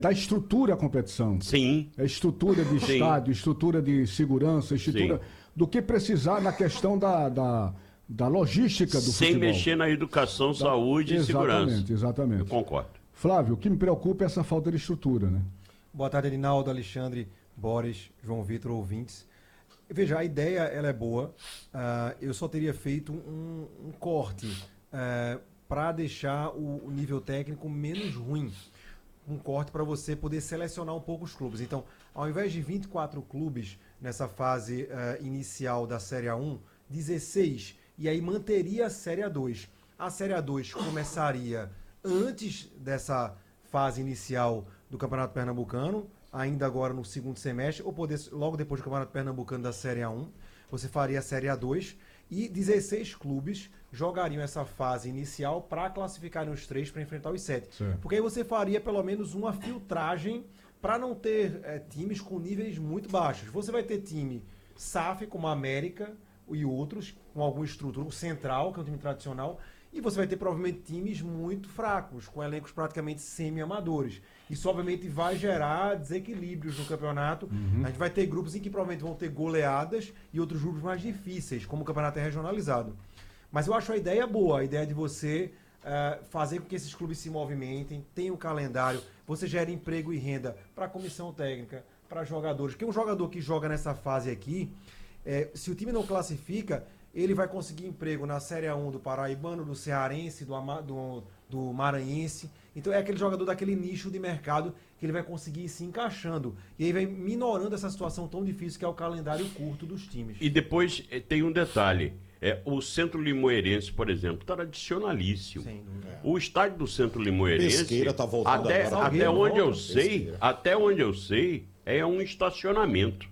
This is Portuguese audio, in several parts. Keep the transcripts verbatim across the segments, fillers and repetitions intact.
da estrutura a competição. Sim. A estrutura de Sim. estádio, estrutura de segurança, estrutura Sim. do que precisar na questão da, da, da logística do Sem futebol. mexer na educação, Da- saúde e segurança. Exatamente, exatamente. Eu concordo. Flávio, o que me preocupa é essa falta de estrutura, né? Boa tarde, Edinaldo, Alexandre, Boris, João Vitor, ouvintes. Veja, a ideia ela é boa. Uh, eu só teria feito um, um corte uh, para deixar o, o nível técnico menos ruim. Um corte para você poder selecionar um pouco os clubes. Então, ao invés de vinte e quatro clubes nessa fase uh, inicial da Série A um, dezesseis, e aí manteria a Série A dois. A Série A dois começaria antes dessa fase inicial do Campeonato Pernambucano, ainda agora no segundo semestre, ou poder, logo depois do Campeonato Pernambucano da Série A um, você faria a Série A dois, e dezesseis clubes jogariam essa fase inicial para classificarem os três para enfrentar os sete. Certo. Porque aí você faria pelo menos uma filtragem para não ter é, times com níveis muito baixos. Você vai ter time S A F, como a América e outros, com alguma estrutura, o Central, que é um time tradicional, e você vai ter provavelmente times muito fracos, com elencos praticamente semi-amadores. Isso obviamente vai gerar desequilíbrios no campeonato. Uhum. A gente vai ter grupos em que provavelmente vão ter goleadas e outros grupos mais difíceis, como o campeonato é regionalizado. Mas eu acho a ideia boa, a ideia de você uh, fazer com que esses clubes se movimentem, tenham um calendário, você gere emprego e renda para a comissão técnica, para jogadores. Porque um jogador que joga nessa fase aqui, é, se o time não classifica, ele vai conseguir emprego na Série A um do Paraibano, do Cearense, do, Ama- do, do Maranhense. Então é aquele jogador daquele nicho de mercado que ele vai conseguir ir se encaixando. E aí vai minorando essa situação tão difícil que é o calendário curto dos times. E depois eh, tem um detalhe. É, o Centro Limoeirense, por exemplo, tradicionalíssimo. Sem dúvida. O estádio do Centro Limoeirense, Pesqueira tá voltando até, agora. até Salgueiro onde eu volta. sei, Pesqueira. até onde eu sei, é um estacionamento.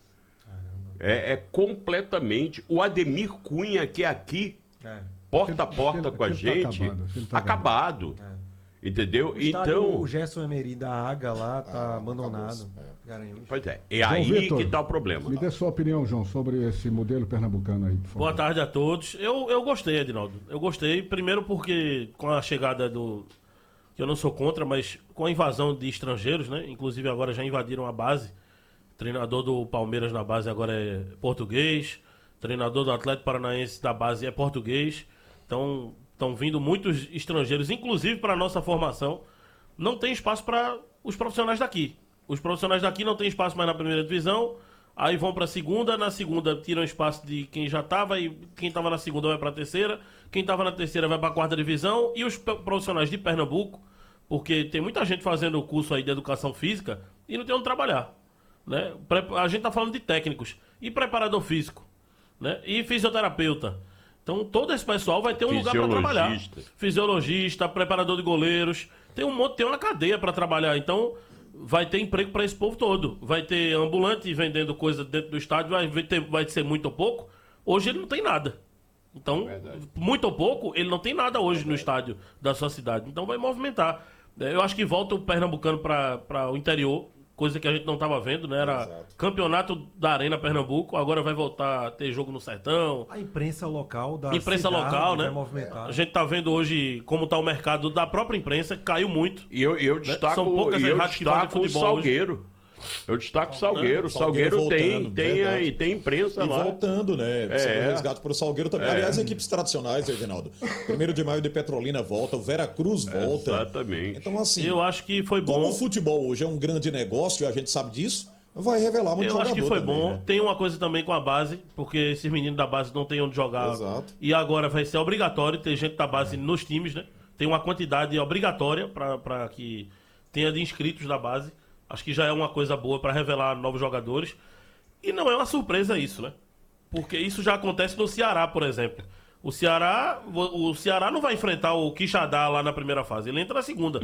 É, é completamente. O Ademir Cunha, que é aqui, É. porta a porta Aquele- com a aquele tá gente, acabado, aquele tá acabado. Entendeu? O estádio, Então, o Gerson Emery da Ága lá tá Ah, abandonado. acabou-se. É. Garanhuns. pois é, é João aí Vitor, que está o problema. Me dê sua opinião, João, sobre esse modelo pernambucano aí, por favor. Boa tarde a todos. Eu, eu gostei, Edinaldo. Eu gostei, primeiro porque com a chegada do... que eu não sou contra, mas com a invasão de estrangeiros, né? Inclusive agora já invadiram a base. O treinador do Palmeiras na base agora é português. O treinador do Atlético Paranaense da base é português. Então, estão vindo muitos estrangeiros, inclusive para a nossa formação. Não tem espaço para os profissionais daqui. Os profissionais daqui não tem espaço mais na primeira divisão. Aí vão para a segunda, na segunda tiram espaço de quem já estava, e quem estava na segunda vai para a terceira, quem estava na terceira vai para a quarta divisão, e os p- profissionais de Pernambuco, porque tem muita gente fazendo o curso aí de educação física e não tem onde trabalhar, né? Pre- A gente está falando de técnicos, e preparador físico, né? E fisioterapeuta. Então todo esse pessoal vai ter um lugar para trabalhar. Fisiologista. Fisiologista, preparador de goleiros, tem um monte, tem uma cadeia para trabalhar, então vai ter emprego para esse povo todo. Vai ter ambulante vendendo coisa dentro do estádio, vai, ter, vai ser muito ou pouco. Hoje ele não tem nada. Então, muito ou pouco, ele não tem nada hoje no estádio da sua cidade. Então vai movimentar. É, Eu acho que volta o pernambucano para o interior, coisa que a gente não estava vendo, né? Era Exato. campeonato da Arena Pernambuco, agora vai voltar a ter jogo no Sertão. A imprensa local da Imprensa cidade local, vai né? movimentar. A gente tá vendo hoje como tá o mercado da própria imprensa, que caiu muito. E eu, eu destaco, São poucas e eu rádios que fazem destaco o futebol Salgueiro. Eu destaco o Salgueiro. O Salgueiro Salgueiro tem, voltando, tem, verdade. aí, tem imprensa E lá. voltando, né? É. Resgate para o Salgueiro também. É. Aliás, equipes tradicionais, Reginaldo. Primeiro de maio de Petrolina volta, o Veracruz volta. Exatamente. Então, assim, Eu acho que foi como bom. o futebol hoje é um grande negócio, a gente sabe disso, vai revelar muito Eu jogador acho que foi também, bom. né? Tem uma coisa também com a base, porque esses meninos da base não têm onde jogar. Exato. E agora vai ser obrigatório ter gente da base nos times, né? Tem uma quantidade obrigatória para que tenha de inscritos da base. Acho que já é uma coisa boa para revelar novos jogadores. E não é uma surpresa isso, né? Porque isso já acontece no Ceará, por exemplo. O Ceará, o Ceará não vai enfrentar o Quixadá lá na primeira fase, ele entra na segunda.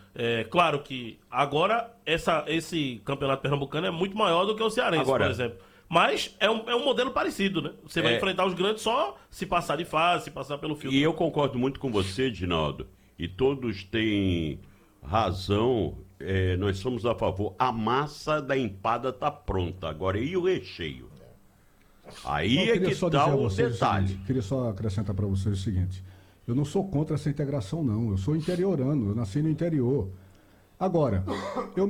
É claro que agora essa, esse campeonato pernambucano é muito maior do que o cearense, Agora- por exemplo. Mas é um, é um modelo parecido, né? Você vai É. enfrentar os grandes só se passar de fase, se passar pelo filtro. E eu concordo muito com você, Dinaldo. E todos têm razão. É, nós somos a favor. A massa da empada está pronta. Agora, e o recheio? Aí Eu é queria que só está dizer a o vocês o detalhe. seguinte, queria só acrescentar para vocês o seguinte: eu não sou contra essa integração, não. Eu sou interiorano, eu nasci no interior. Agora, eu